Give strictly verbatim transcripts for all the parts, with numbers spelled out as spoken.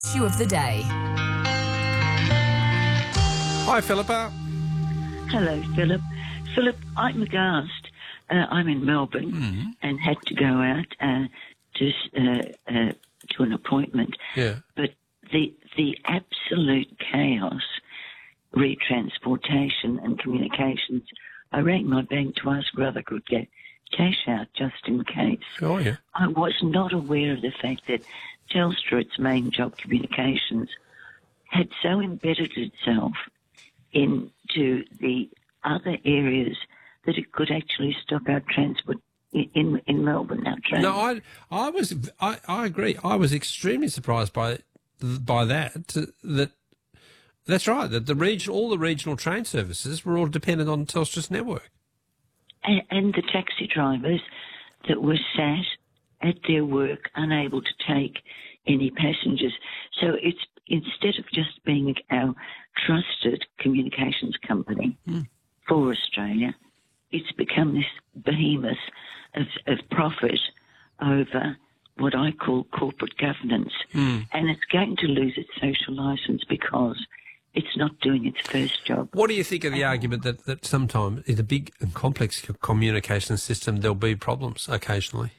Issue of the day. Hi, Philippa. Hello, Philip. Philip, I'm aghast. Uh, I'm in Melbourne Mm-hmm. and had to go out uh, to uh, uh, to an appointment. Yeah. But the the absolute chaos, retransportation and communications. I rang my bank to ask whether I could get cash out just in case. Oh, yeah. I was not aware of the fact that Telstra, its main job, communications, had so embedded itself into the other areas that it could actually stop our transport in in, in Melbourne. Our trains. No, I, I was, I, I agree. I was extremely surprised by, by that. That, that's right. That the region, all the regional train services were all dependent on Telstra's network. And, and the taxi drivers that were sat at their work, unable to take any passengers. So it's instead of just being our trusted communications company mm. for Australia, it's become this behemoth of, of profit over what I call corporate governance. Mm. And it's going to lose its social licence because it's not doing its first job. What do you think of the argument that, that sometimes in a big and complex communication system there'll be problems occasionally?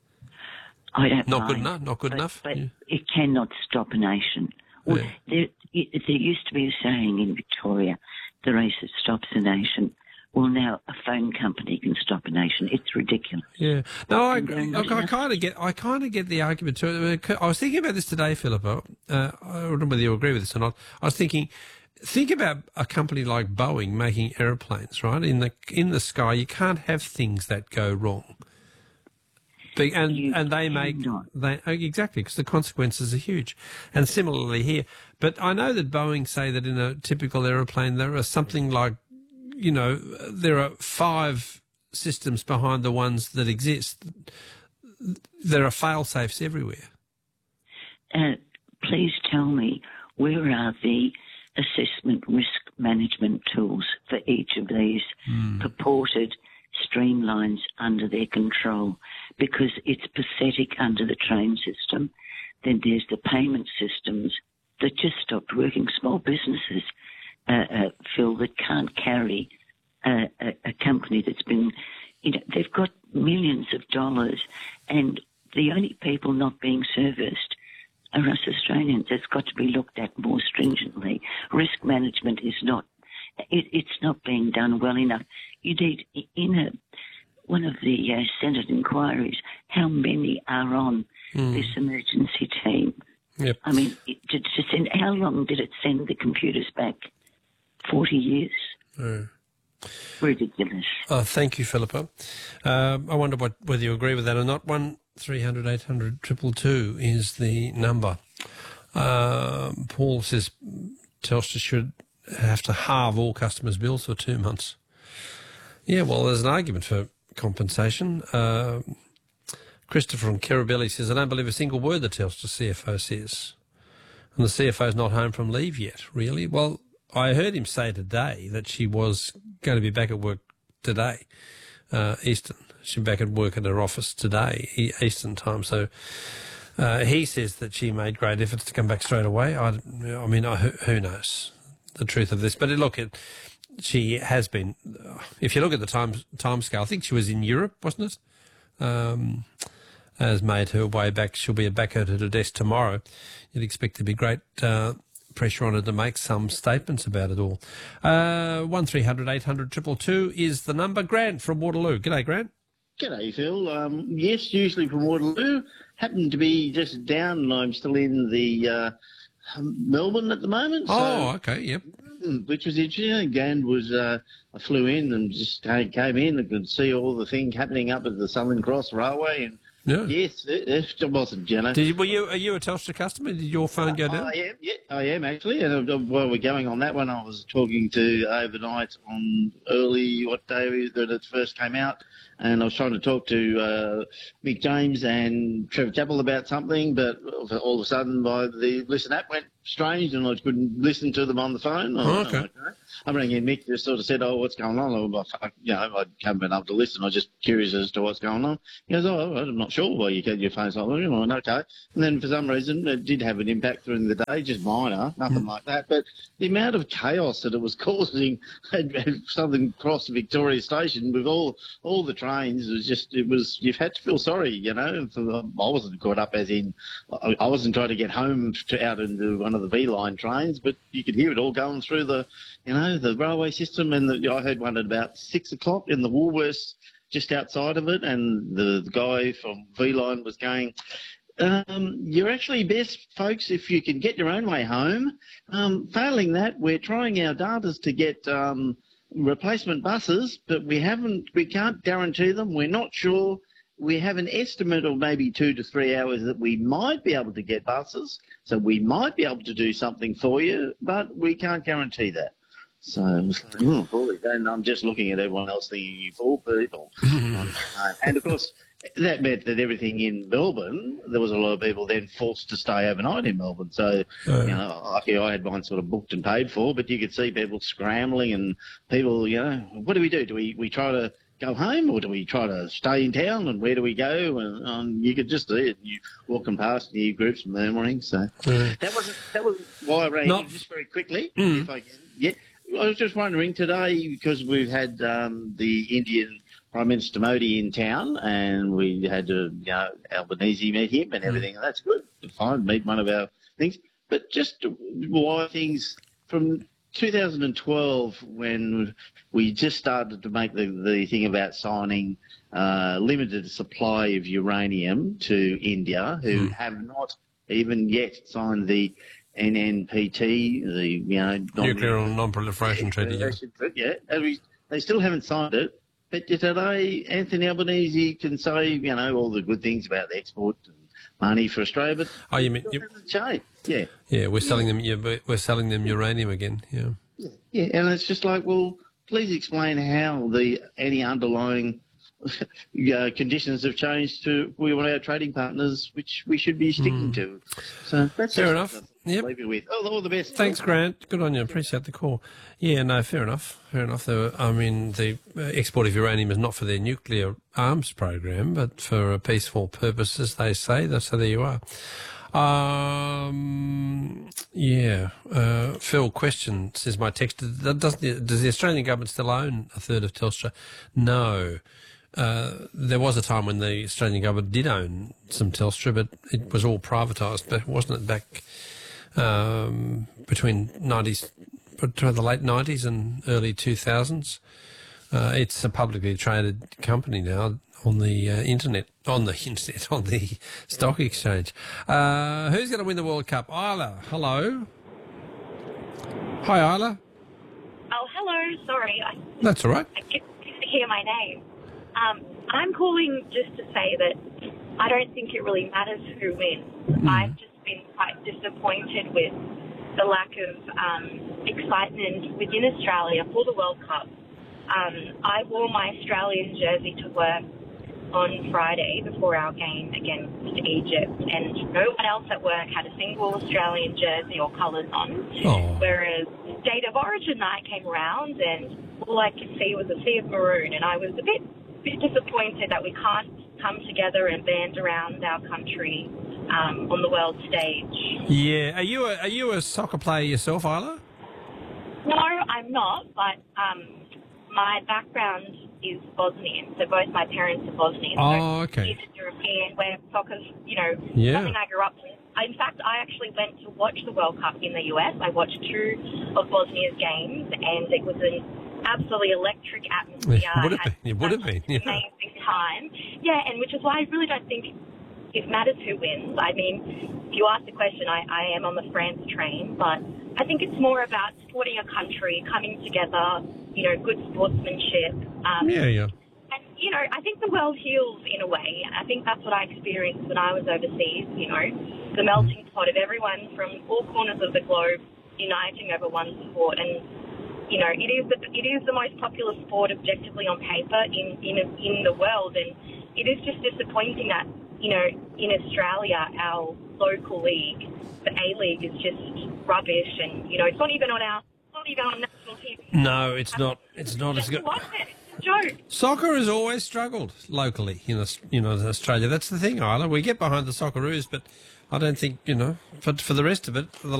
I don't Not mind, good enough, not good but, enough? But yeah. it cannot stop a nation. Well, yeah. there, there used to be a saying in Victoria, the racist stops a nation. Well, now a phone company can stop a nation. It's ridiculous. Yeah. No, I, I, I kind of get. I kind of get the argument too. I was thinking about this today, Philippa. Uh, I don't know whether you agree with this or not. I was thinking, think about a company like Boeing making airplanes, right? In the in the sky, you can't have things that go wrong. But, and you and they make not. they exactly because the consequences are huge. And similarly here, but I know that Boeing say that in a typical aeroplane there are something like, you know, there are five systems behind the ones that exist. There are fail-safes everywhere. Uh, please tell me, where are the assessment risk management tools for each of these mm. purported streamlines under their control? Because it's pathetic under the train system. Then there's the payment systems that just stopped working. Small businesses, uh, uh, Phil, that can't carry uh, a, a company that's been, you know, they've got millions of dollars, and the only people not being serviced are us Australians. It's got to be looked at more stringently. Risk management is not, it, it's not being done well enough. You need, in a, one of the uh, Senate inquiries, how many are on mm. this emergency team? Yep. I mean, it, to, to send, how long did it send the computers back? forty years? Mm. Ridiculous. Oh, thank you, Philippa. Uh, I wonder what, whether you agree with that or not. one three hundred eight hundred two two two is the number. Uh, Paul says Telstra should have to halve all customers' bills for two months. Yeah, well, there's an argument for compensation. Uh, Christopher from Kirribilli says, I don't believe a single word the Telstra C F O says. And the C F O's not home from leave yet, really. Well, I heard him say today that she was going to be back at work today, uh, Eastern. She's back at work at her office today, Eastern time. So uh, he says that she made great efforts to come back straight away. I, I mean, I, who knows the truth of this? But look, it, she has been, if you look at the time, time scale, I think she was in Europe, wasn't it? Um, has made her way back. She'll be back at her desk tomorrow. You'd expect to be great uh, pressure on her to make some statements about it all. Uh, one three hundred eight hundred two two two is the number. Grant from Waterloo. G'day, Grant. G'day, Phil. Um, yes, usually from Waterloo. Happened to be just down, and I'm still in the uh, Melbourne at the moment. So, oh, okay, yep. Which was interesting. Again, was uh, I flew in and just came in and could see all the things happening up at the Southern Cross Railway. And yeah. yes, it, it wasn't, Jenna. Did you, were you, are you a Telstra customer? Did your phone go down? Uh, I am, yeah, I am actually. And uh, while we're going on that one, I was talking to overnight on early, what day that it first came out, and I was trying to talk to uh, Mick James and Trevor Chappell about something, but all of a sudden, by the Listen app went strange and I couldn't listen to them on the phone. Oh, okay. okay. I rang in, Mick just sort of said, oh, what's going on? I was like, you know, I haven't been able to listen. I was just curious as to what's going on. He goes, oh, I'm not sure why you get your phone's like, well, okay. And then for some reason, it did have an impact during the day, just minor, nothing mm. like that. But the amount of chaos that it was causing at Southern Cross Victoria Station with all all the trains, it was just, it was, you've had to feel sorry, you know. For the, I wasn't caught up as in, I, I wasn't trying to get home to, out into one of the V line trains, but you could hear it all going through the, you know, the railway system. And the, I heard one at about six o'clock in the Woolworths just outside of it, and the, the guy from V line was going, Um, you're actually best, folks, if you can get your own way home. Um, failing that, we're trying our darters to get um, replacement buses, but we haven't, we can't guarantee them. We're not sure. We have an estimate of maybe two to three hours that we might be able to get buses, so we might be able to do something for you, but we can't guarantee that. So I was like, oh, boy, and I'm just looking at everyone else thinking, you fool people. um, and, of course, that meant that everything in Melbourne, there was a lot of people then forced to stay overnight in Melbourne. So, uh, you know, lucky I had mine sort of booked and paid for, but you could see people scrambling and people, you know, what do we do? Do we, we try to go home or do we try to stay in town, and where do we go? And um, you could just see it. You walking past new groups murmuring. So yeah. that was that was why I ran Not, just very quickly, mm. if I can. Yeah. I was just wondering today, because we've had um, the Indian Prime Minister Modi in town, and we had to, you know, Albanese meet him and everything, and that's good. Fine, meet one of our things. But just why things from two thousand twelve, when we just started to make the, the thing about signing uh, limited supply of uranium to India, who mm. have not even yet signed the N N P T, the, you know... Nuclear Non-Proliferation Treaty, yeah. Yeah, we, they still haven't signed it, but today Anthony Albanese can say, you know, all the good things about the export and money for Australia, but oh, you mean, it hasn't changed. Yeah. Yeah, we're selling yeah. them. Yeah, we're selling them uranium again. Yeah. Yeah, yeah, and it's just like, well, please explain how the any underlying uh, conditions have changed to we want our trading partners, which we should be sticking mm. to. So that's fair enough. Yep. Leave it with. Oh, all the best. Thanks, Grant. Good on you. Appreciate the call. Yeah, no, fair enough. Fair enough. Were, I mean, the export of uranium is not for their nuclear arms program, but for peaceful purposes, they say. So there you are. Um, yeah. Uh, Phil, question, says my text, does the, does the Australian government still own a third of Telstra? No. Uh, there was a time when the Australian government did own some Telstra, but it was all privatised, but wasn't it back um, between nineties, between the late nineties and early two thousands? Uh, it's a publicly traded company now on the uh, internet, on the internet, on the stock exchange. Uh, who's going to win the World Cup? Isla, hello. Hi, Isla. Oh, hello. Sorry. I, That's all right. I get to hear my name. Um, I'm calling just to say that I don't think it really matters who wins. Mm. I've just been quite disappointed with the lack of um, excitement within Australia for the World Cup. Um, I wore my Australian jersey to work on Friday before our game against Egypt, and no one else at work had a single Australian jersey or colours on. Oh. Whereas State of Origin night came around, and all I could see was a sea of maroon, and I was a bit, bit disappointed that we can't come together and band around our country um, on the world stage. Yeah, are you a, are you a soccer player yourself, Isla? No, I'm not, but um, my background is Bosnian, so both my parents are Bosnian. Oh, so okay. Eastern European, where soccer's, you know, yeah. something I grew up with. In fact, I actually went to watch the World Cup in the U S. I watched two of Bosnia's games, and it was an absolutely electric atmosphere. It would have been. It would have been. Yeah. Amazing time. Yeah, and which is why I really don't think it matters who wins. I mean, if you ask the question, I, I am on the France train, but I think it's more about supporting a country, coming together, you know, good sportsmanship. Um, yeah, yeah. And, you know, I think the world heals in a way. I think that's what I experienced when I was overseas, you know, the melting pot of everyone from all corners of the globe uniting over one sport. And, you know, it is the, it is the most popular sport objectively on paper in, in, in the world. And it is just disappointing that, you know, in Australia, our local league, the A-League, is just rubbish, and you know, it's not even on our, not even on national T V. No, it's not. It's not as good. Watch it. It's a joke. Soccer has always struggled locally in Aus- you know in Australia. That's the thing, Isla. We get behind the Socceroos, but I don't think you know for for the rest of it, for the